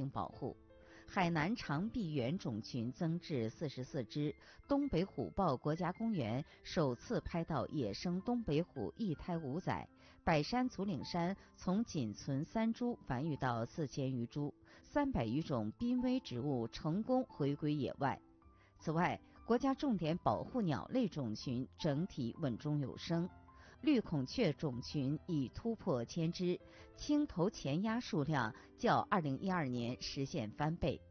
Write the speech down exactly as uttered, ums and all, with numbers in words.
行保护。海南长臂猿种群增至四十四只，东北虎豹国家公园首次拍到野生东北虎一胎五仔，百山足岭山从仅存三株繁育到四千余株，三百余种濒危植物成功回归野外。此外，国家重点保护鸟类种群整体稳中有升，绿孔雀种群已突破千只，青头前鸦数量较二零一二年实现翻倍。